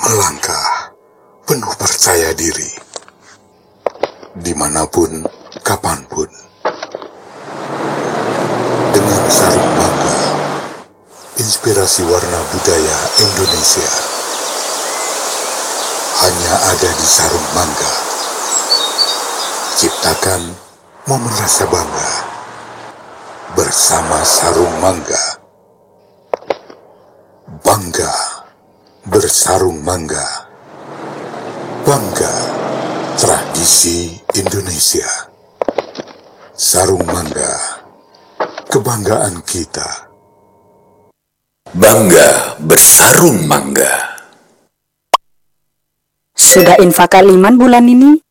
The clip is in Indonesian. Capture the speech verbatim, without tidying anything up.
melangkah penuh percaya diri, dimanapun, kapanpun. Dengan sarung mangga, inspirasi warna budaya Indonesia hanya ada di sarung mangga. Ciptakan momen rasa bangga bersama sarung mangga. Bangga bersarung mangga. Bangga tradisi Indonesia. Sarung mangga, kebanggaan kita. Bangga bersarung mangga. Sudah infak kaliman bulan ini?